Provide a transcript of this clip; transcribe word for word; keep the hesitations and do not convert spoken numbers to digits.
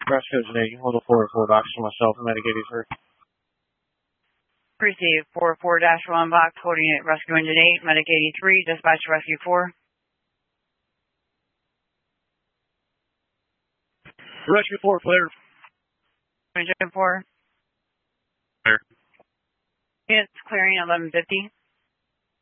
Rescue eight, hold a four four box for myself, Medic eighty-three. Receive four four dash one box, holding it, Rescue Engine eight, Medic eighty-three, dispatch Rescue four. Rescue four, clear. Engine four. Clear. It's clearing eleven fifty.